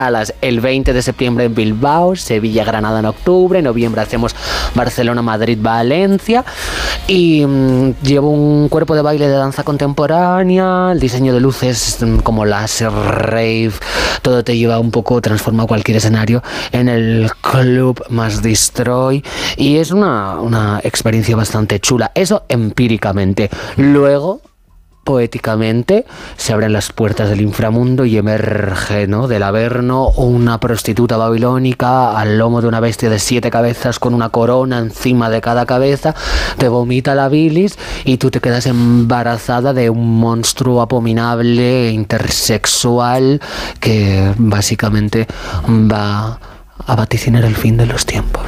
el 20 de septiembre en Bilbao, Sevilla, Granada en octubre, en noviembre hacemos Barcelona, Madrid, Valencia y llevo un cuerpo de baile de danza contemporánea, el diseño de luces como láser, rave, todo te lleva un poco, transforma cualquier escenario en el club más destroy y es una experiencia bastante chula, eso empíricamente. Luego, poéticamente, se abren las puertas del inframundo y emerge, ¿no?, del Averno una prostituta babilónica al lomo de una bestia de 7 cabezas con una corona encima de cada cabeza, te vomita la bilis y tú te quedas embarazada de un monstruo abominable, intersexual, que básicamente va a vaticinar el fin de los tiempos.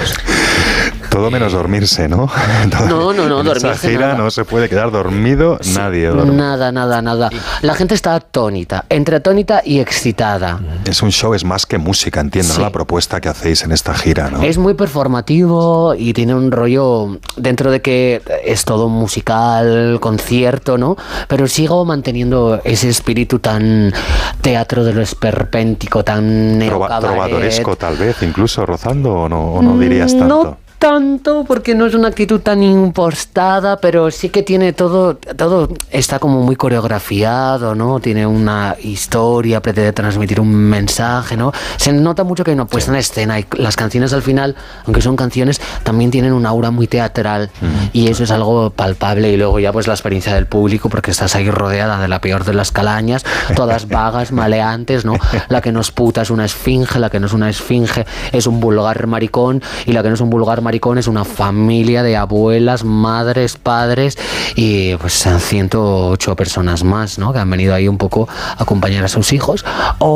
Todo menos dormirse, ¿no? No, en dormirse esa gira nada. no se puede quedar dormido, sí, nadie duerme. Nada. La gente está atónita, entre atónita y excitada. Es un show, es más que música, entiendo, sí, ¿no? La propuesta que hacéis en esta gira, ¿no? Es muy performativo y tiene un rollo, dentro de que es todo musical, concierto, ¿no? Pero sigo manteniendo ese espíritu tan teatro de lo esperpéntico, tan trovadoresco, tal vez, incluso rozando, o no dirías tanto. No tanto, porque no es una actitud tan impostada, pero sí que tiene todo está como muy coreografiado, ¿no? Tiene una historia, pretende transmitir un mensaje, ¿no? Se nota mucho que hay una puesta en escena y las canciones al final, aunque son canciones, también tienen un aura muy teatral y eso es algo palpable. Y luego ya pues la experiencia del público, porque estás ahí rodeada de la peor de las calañas, todas vagas, maleantes, ¿no? La que no es puta es una esfinge, la que no es una esfinge es un vulgar maricón y la que no es un vulgar maricón es una familia de abuelas, madres, padres y pues 108 personas más, ¿no?, que han venido ahí un poco a acompañar a sus hijos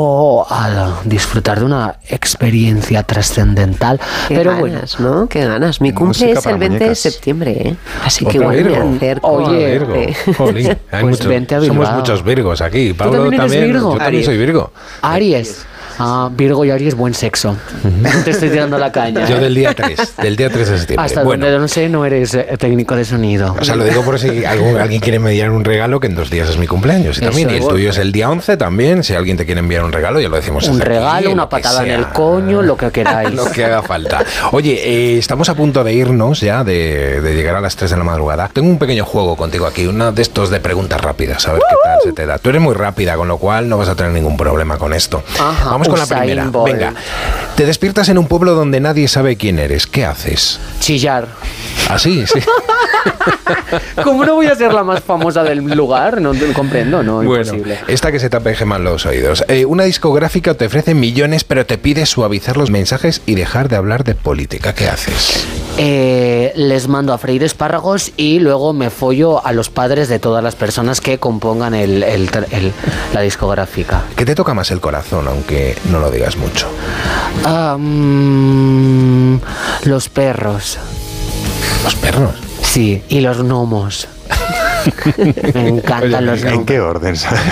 o a disfrutar de una experiencia trascendental. Pero ganas, bueno, ¿no? Qué ganas. Mi cumple es el 20 de septiembre, ¿eh? Así que igual me acerco. Oye, Jolín, pues vente a Bilbao. Somos muchos virgos aquí. Pablo ¿Tú también eres Virgo? Yo también soy Virgo. Aries. Virgo y Aries, buen sexo. Te estoy tirando la caña. Yo del día 3 de septiembre. Hasta donde no sé, no eres técnico de sonido. O sea, lo digo por si alguien quiere mediar un regalo, que en 2 días es mi cumpleaños. Y también, y el tuyo es el día 11 también. Si alguien te quiere enviar un regalo, ya lo decimos. Un regalo, una patada en el coño, lo que queráis. Lo que haga falta. Oye, estamos a punto de irnos ya, de llegar a las 3 de la madrugada. Tengo un pequeño juego contigo aquí, uno de estos de preguntas rápidas, a ver qué tal se te da. Tú eres muy rápida, con lo cual no vas a tener ningún problema con esto. Ajá, vamos con la primera. Venga, te despiertas en un pueblo donde nadie sabe quién eres. ¿Qué haces? Chillar. ¿Ah, sí? Sí. ¿Cómo no voy a ser la más famosa del lugar? No comprendo, no, bueno, imposible. Esta que se te apejeman los oídos. Una discográfica te ofrece millones, pero te pide suavizar los mensajes y dejar de hablar de política. ¿Qué haces? Les mando a freír espárragos y luego me follo a los padres de todas las personas que compongan la discográfica. ¿Qué te toca más el corazón, aunque no lo digas mucho? Los perros. ¿Los perros? Sí, y los gnomos. Me encantan los gnomos. ¿En qué orden?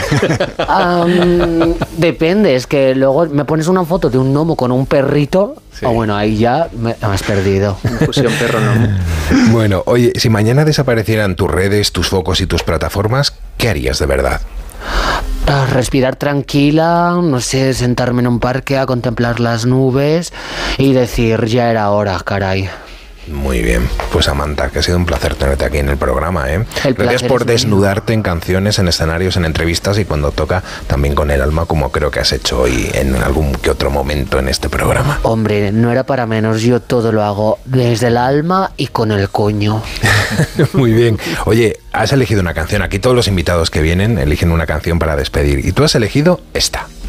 Depende, es que luego me pones una foto de un gnomo con un perrito, o bueno, ahí ya me has perdido. Fusión perro-gnomo. Bueno, oye, si mañana desaparecieran tus redes, tus focos y tus plataformas, ¿qué harías de verdad? Respirar tranquila, no sé, sentarme en un parque a contemplar las nubes y decir, ya era hora, caray. Muy bien, pues Amanda, que ha sido un placer tenerte aquí en el programa, ¿eh? Gracias por desnudarte en canciones, en escenarios, en entrevistas y cuando toca también con el alma, como creo que has hecho hoy en algún que otro momento en este programa. Hombre, no era para menos, yo todo lo hago desde el alma y con el coño. Muy bien. Oye, has elegido una canción, aquí todos los invitados que vienen eligen una canción para despedir y tú has elegido esta.